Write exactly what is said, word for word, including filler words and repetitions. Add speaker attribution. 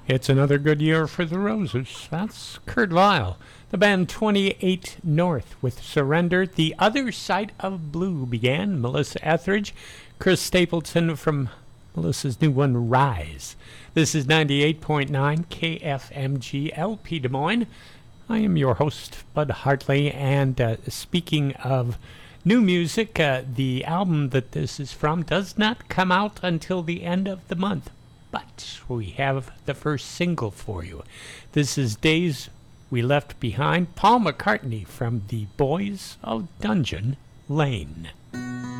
Speaker 1: It's another good year for the Roses. That's Kurt Vile. The band twenty-eight North with Surrender. The Other Side of Blue began. Melissa Etheridge. Chris Stapleton from Melissa's new one, Rise. This is ninety-eight point nine K F M G L P Des Moines. I am your host, Bud Hartley, and uh, speaking of new music, uh, the album that this is from does not come out until the end of the month. But we have the first single for you. This is Days We Left Behind, Paul McCartney from the Boys of Dungeon Lane.